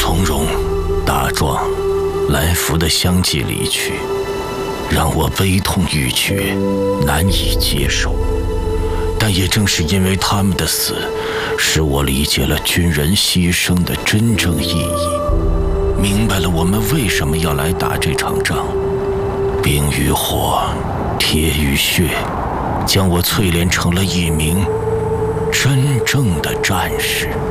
从容、大壮、来福的相继离去，让我悲痛欲绝，难以接受。但也正是因为他们的死，使我理解了军人牺牲的真正意义，明白了我们为什么要来打这场仗。冰与火，铁与血，将我淬炼成了一名真正的战士。